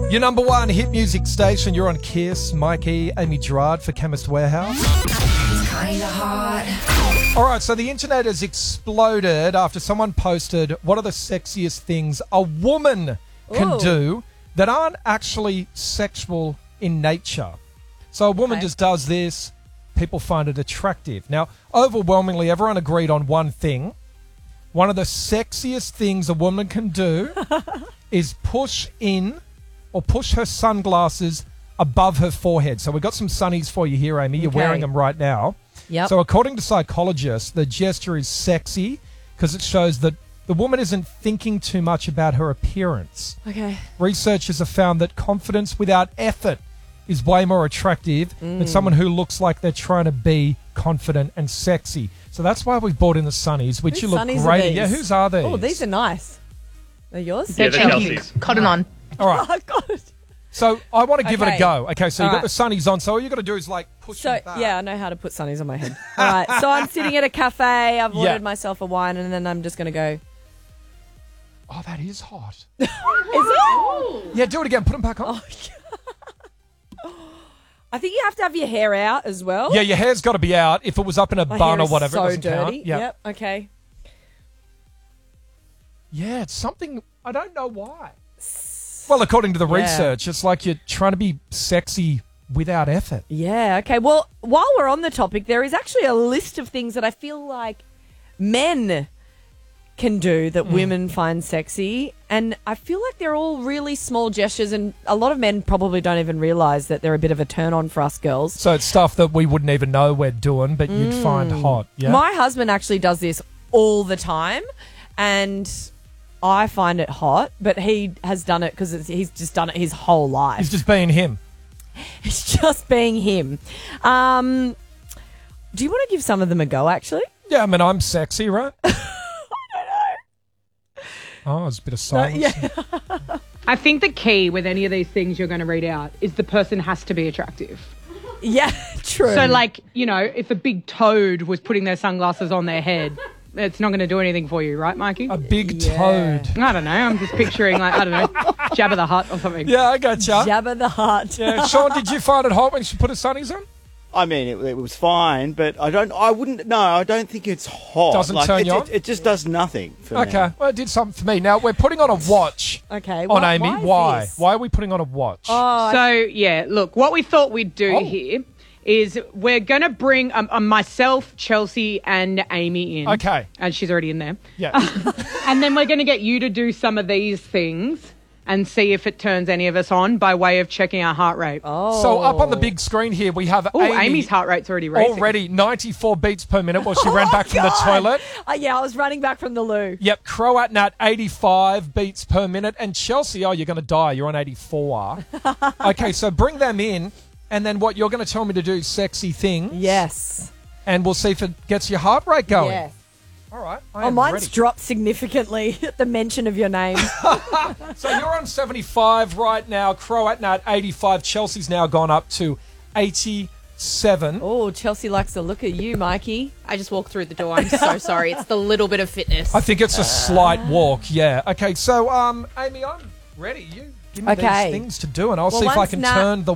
Your number one hit music station. You're on Kiss. Mikey, Amy Gerard for Chemist Warehouse. Kinda hot. All right, so the internet has exploded after someone posted what are the sexiest things a woman can do that aren't actually sexual in nature. So a woman just does this. People find it attractive. Now, overwhelmingly, everyone agreed on one thing. One of the sexiest things a woman can do is push her sunglasses above her forehead. So we've got some sunnies for you here, Amy. You're wearing them right now. Yep. So according to psychologists, the gesture is sexy because it shows that the woman isn't thinking too much about her appearance. Okay. Researchers have found that confidence without effort is way more attractive than someone who looks like they're trying to be confident and sexy. So that's why we've bought in the sunnies, which you look sunnies great. are these? Yeah, whose are these? Oh, these are nice. They're yours? Yeah, they're Chelsea's. Cotton on. All right. Oh, God. So I want to give it a Okay. go. Okay, so you've All got the sunnies on. So all you got to do is like push So, them back. yeah, I know how to put sunnies on my head. All right, so I'm sitting at a cafe. I've Yeah. ordered myself a wine, and then I'm just going to go, Oh, that is hot. is it? Yeah, do it again. Put them back on. I think you have to have your hair out as well. Yeah, your hair's got to be out. If it was up in a My bun hair or is whatever, it so doesn't dirty. count. Yeah. Yep, okay. Yeah, it's something, I don't know why. Well, according to the research, it's like you're trying to be sexy without effort. Yeah, okay. Well, while we're on the topic, there is actually a list of things that I feel like men can do that women find sexy. And I feel like they're all really small gestures, and a lot of men probably don't even realise that they're a bit of a turn on for us girls. So it's stuff that we wouldn't even know we're doing, but you'd find hot. Yeah. My husband actually does this all the time, and I find it hot, but he has done it because he's just done it his whole life. He's just being him. It's just being him. Do you want to give some of them a go, actually? Yeah, I mean, I'm sexy, right? Oh, there's a bit of silence. I think the key with any of these things you're going to read out is the person has to be attractive. Yeah, true. So, like, you know, if a big toad was putting their sunglasses on their head, it's not going to do anything for you, right, Mikey? A big toad. I don't know. I'm just picturing, like, I don't know, Jabba the Hutt or something. Yeah, I got you. Jabba the Hutt. Yeah, Sean, did you find it hot when she put her sunnies on? I mean, it was fine, but I don't think it's hot. Doesn't turn you on? It just does nothing for me. Okay, well, it did something for me. Now, we're putting on a watch Okay. on Amy. Why? Why? Is this? Why are we putting on a watch? Oh, So, yeah, look, what we thought we'd do here is we're going to bring myself, Chelsea, and Amy in. Okay. And she's already in there. Yeah. And then we're going to get you to do some of these things and see if it turns any of us on by way of checking our heart rate. Oh. So up on the big screen here, we have Oh, Amy. Amy's heart rate's already racing. Already 94 beats per minute while she ran back from the toilet. Yeah, I was running back from the loo. Yep, Croat Nat 85 beats per minute. And Chelsea, oh, you're going to die. You're on 84. Okay, so bring them in. And then what you're going to tell me to do sexy things. Yes. And we'll see if it gets your heart rate going. Yes. All right. Oh, mine's dropped significantly at the mention of your name. So you're on 75 right now. Croat Nat 85. Chelsea's now gone up to 87. Oh, Chelsea likes to look at you, Mikey. I just walked through the door. I'm so sorry. It's the little bit of fitness. I think it's a slight walk, yeah. Okay, so, Amy, I'm ready. You give me Okay. these things to do, and I'll Well, see if I once can Nat- turn the